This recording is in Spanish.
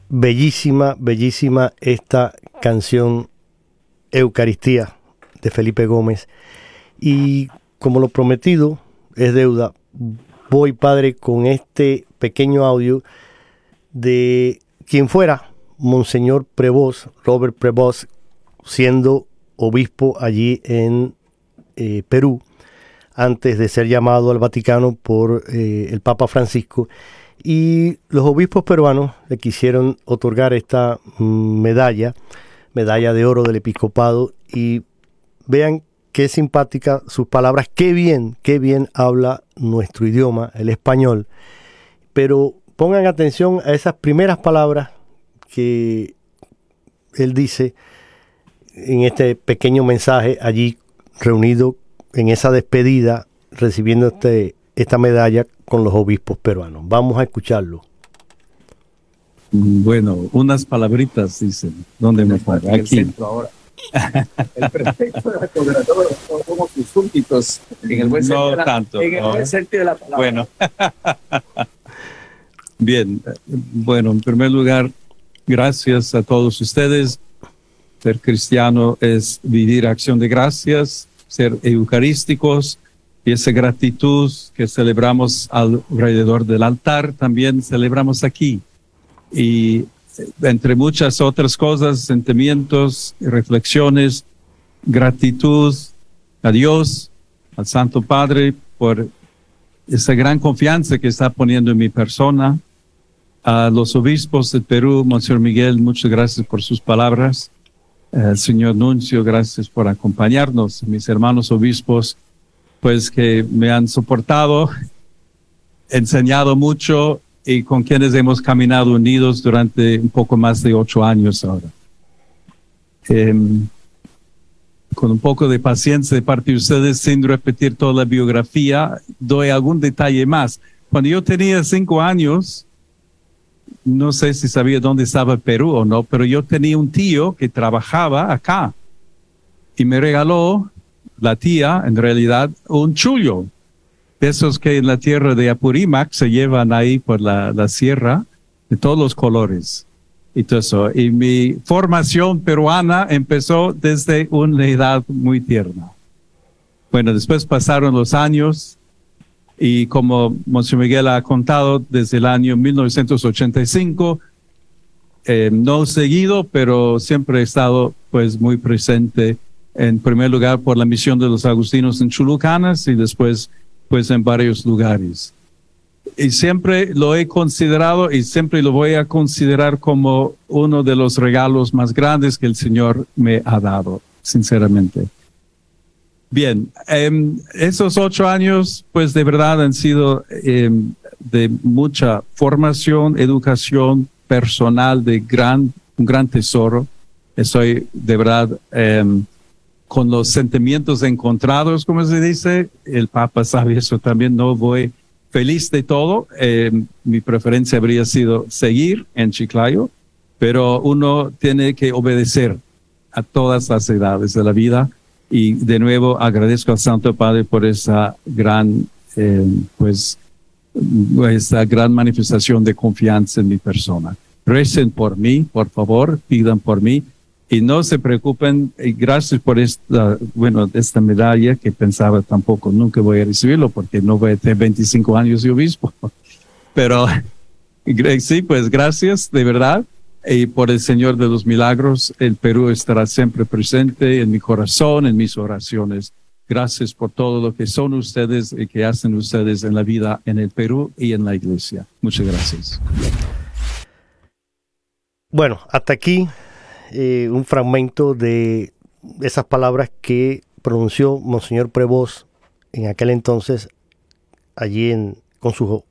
Bellísima, bellísima esta canción Eucaristía de Felipe Gómez. Y como lo prometido es deuda, voy, Padre, con este pequeño audio de quien fuera Monseñor Prevost, Robert Prevost, siendo obispo allí en Perú, antes de ser llamado al Vaticano por el Papa Francisco. Y los obispos peruanos le quisieron otorgar esta medalla de oro del episcopado, y vean qué simpática sus palabras, qué bien habla nuestro idioma, el español. Pero pongan atención a esas primeras palabras que él dice en este pequeño mensaje allí reunido en esa despedida, recibiendo esta medalla con los obispos peruanos. Vamos a escucharlo. Bueno, unas palabritas dicen. ¿Dónde me pongo? Aquí. El ahora. El prefecto de la congregación somos sus súbditos en el buen sentido, no tanto, en el buen sentido de la palabra. Bueno. Bien, bueno, en primer lugar, gracias a todos ustedes. Ser cristiano es vivir acción de gracias, ser eucarísticos, y esa gratitud que celebramos alrededor del altar también celebramos aquí. Y entre muchas otras cosas, sentimientos, reflexiones, gratitud a Dios, al Santo Padre, por esa gran confianza que está poniendo en mi persona. A los obispos del Perú, Monseñor Miguel, muchas gracias por sus palabras. Señor Nuncio, gracias por acompañarnos. Mis hermanos obispos, pues que me han soportado, enseñado mucho y con quienes hemos caminado unidos durante un poco más de 8 años ahora. Con un poco de paciencia de parte de ustedes, sin repetir toda la biografía, doy algún detalle más. Cuando yo tenía 5 años, no sé si sabía dónde estaba Perú o no, pero yo tenía un tío que trabajaba acá y me regaló, la tía, en realidad, un chullo. De esos que en la tierra de Apurímac se llevan ahí por la sierra, de todos los colores. Y todo eso. Y mi formación peruana empezó desde una edad muy tierna. Bueno, después pasaron los años y como Monseñor Miguel ha contado, desde el año 1985, no seguido, pero siempre he estado pues muy presente, en primer lugar por la misión de los agustinos en Chulucanas y después pues en varios lugares. Y siempre lo he considerado y siempre lo voy a considerar como uno de los regalos más grandes que el Señor me ha dado, sinceramente. Bien, esos 8 años pues de verdad han sido de mucha formación, educación personal, un gran tesoro. Estoy de verdad con los sentimientos encontrados, como se dice. El Papa sabe eso también. No voy feliz de todo. Mi preferencia habría sido seguir en Chiclayo, pero uno tiene que obedecer a todas las edades de la vida. Y de nuevo agradezco al Santo Padre por esa gran, esa gran manifestación de confianza en mi persona. Recen por mí, por favor, pidan por mí. Y no se preocupen, y gracias por esta medalla que pensaba tampoco nunca voy a recibirlo porque no voy a tener 25 años de obispo. Pero sí, pues gracias, de verdad. Y por el Señor de los Milagros, el Perú estará siempre presente en mi corazón, en mis oraciones. Gracias por todo lo que son ustedes y que hacen ustedes en la vida en el Perú y en la Iglesia. Muchas gracias. Bueno, hasta aquí un fragmento de esas palabras que pronunció Monseñor Prevost en aquel entonces allí con sus